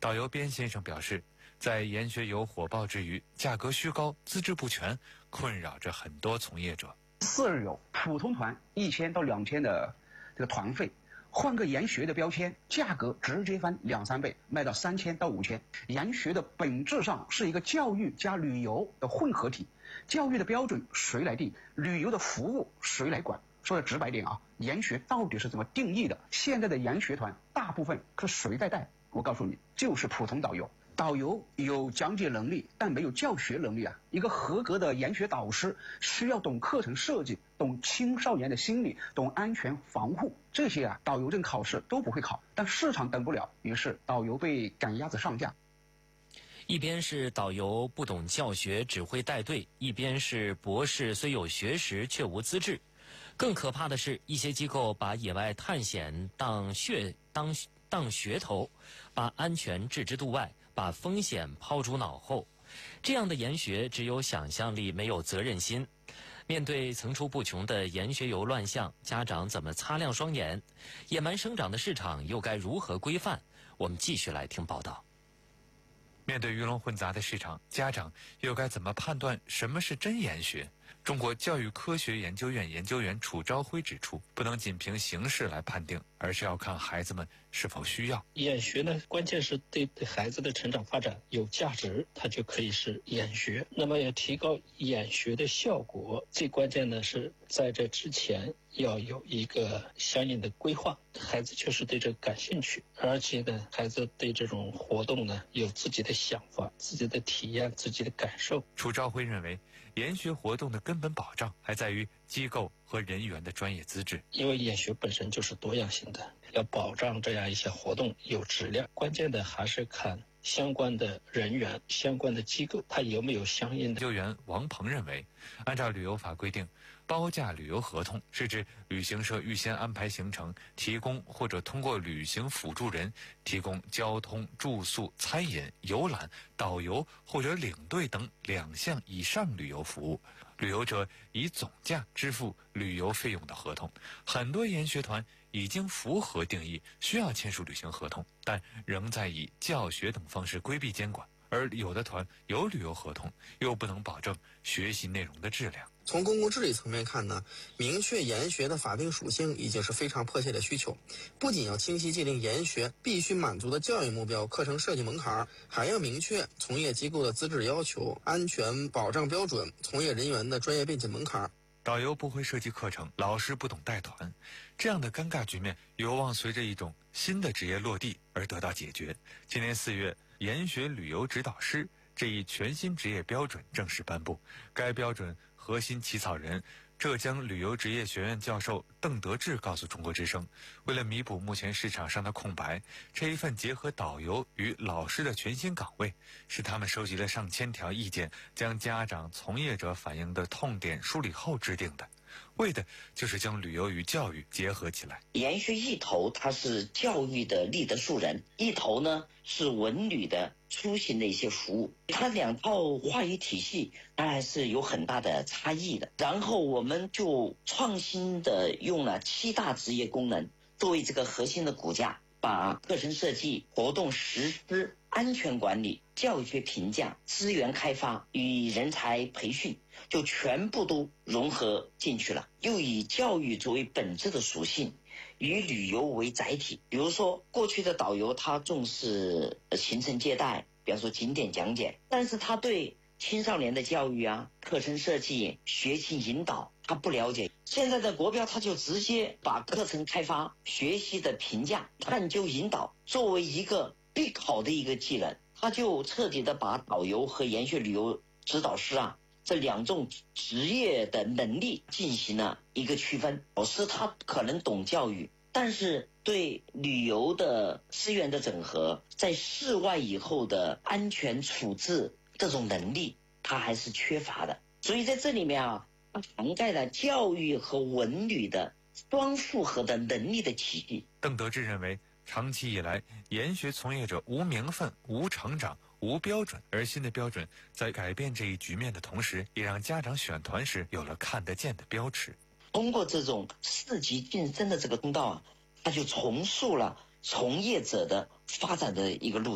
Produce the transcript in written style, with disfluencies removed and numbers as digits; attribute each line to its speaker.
Speaker 1: 导游边先生表示，在研学游火爆之余，价格虚高、资质不全，困扰着很多从业者。
Speaker 2: 4日游普通团1000到2000的这个团费，换个研学的标签，价格直接翻2、3倍，卖到3000到5000。研学的本质上是一个教育加旅游的混合体，教育的标准谁来定？旅游的服务谁来管？说的直白点啊，研学到底是怎么定义的？现在的研学团大部分是谁在带？我告诉你，就是普通导游。导游有讲解能力，但没有教学能力啊。一个合格的研学导师需要懂课程设计，懂青少年的心理，懂安全防护，这些啊，导游证考试都不会考。但市场等不了，于是导游被赶鸭子上架。
Speaker 3: 一边是导游不懂教学，只会带队；一边是博士虽有学识却无资质。更可怕的是，一些机构把野外探险当噱头，把安全置之度外，把风险抛诸脑后。这样的研学只有想象力，没有责任心。面对层出不穷的研学游乱象，家长怎么擦亮双眼？野蛮生长的市场又该如何规范？我们继续来听报道。
Speaker 1: 面对鱼龙混杂的市场，家长又该怎么判断什么是真研学？中国教育科学研究院研究员楚朝晖指出，不能仅凭形式来判定，而是要看孩子们是否需要。
Speaker 4: 研学呢，关键是对孩子的成长发展有价值，它就可以是研学。那么要提高研学的效果，最关键的是在这之前要有一个相应的规划，孩子确实对这个感兴趣，而且呢，孩子对这种活动呢有自己的想法、自己的体验、自己的感受。
Speaker 1: 楚朝晖认为，研学活动的根本保障还在于机构和人员的专业资质。
Speaker 4: 因为研学本身就是多样性的，要保障这样一些活动有质量，关键的还是看相关的人员、相关的机构，它有没有相应的。
Speaker 1: 研究员王鹏认为，按照旅游法规定，包价旅游合同是指旅行社预先安排行程，提供或者通过旅行辅助人提供交通、住宿、餐饮、游览、导游或者领队等2项以上旅游服务，旅游者以总价支付旅游费用的合同。很多研学团已经符合定义，需要签署旅行合同，但仍在以教学等方式规避监管。而有的团有旅游合同，又不能保证学习内容的质量。
Speaker 5: 从公共治理层面看呢，明确研学的法定属性已经是非常迫切的需求。不仅要清晰界定研学必须满足的教育目标、课程设计门槛，还要明确从业机构的资质要求、安全保障标准、从业人员的专业背景门槛。
Speaker 1: 导游不会设计课程，老师不懂带团，这样的尴尬局面有望随着一种新的职业落地而得到解决。今年4月，研学旅游指导师这一全新职业标准正式颁布。该标准核心起草人浙江旅游职业学院教授邓德志告诉中国之声，为了弥补目前市场上的空白，这一份结合导游与老师的全新岗位，是他们收集了上千条意见，将家长从业者反映的痛点梳理后制定的，为的就是将旅游与教育结合起来。
Speaker 6: 研学一头它是教育的立德树人，一头呢是文旅的出行的一些服务，它2套话语体系当然是有很大的差异的。然后我们就创新的用了7大职业功能作为这个核心的骨架，把课程设计、活动实施、安全管理、教学评价、资源开发与人才培训就全部都融合进去了，又以教育作为本质的属性，以旅游为载体。比如说过去的导游他重视行程接待，比方说景点讲解，但是他对青少年的教育啊、课程设计、学习引导他不了解。现在的国标他就直接把课程开发、学习的评价、探究引导作为一个必考的一个技能，他就彻底的把导游和研学旅游指导师啊这2种职业的能力进行了一个区分。老师他可能懂教育，但是对旅游的资源的整合，在室外以后的安全处置这种能力他还是缺乏的。所以在这里面啊，它涵盖了教育和文旅的双复合的能力的体系。
Speaker 1: 邓德志认为，长期以来，研学从业者无名分、无成长、无标准，而新的标准在改变这一局面的同时，也让家长选团时有了看得见的标尺。
Speaker 6: 通过这种4级晋升的这个通道啊，它就重塑了从业者的发展的一个路。